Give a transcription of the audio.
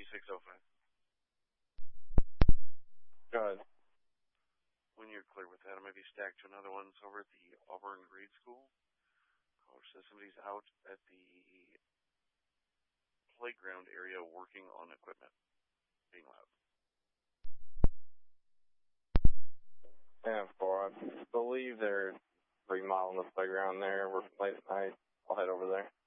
605. Go ahead. When you're clear with that, I might be stacked to another one. It's over at the Auburn Grade School. Caller says somebody's out at the playground area working on equipment. Being loud. Yeah, I believe they're remodeling the playground there. We're late at night. I'll head over there.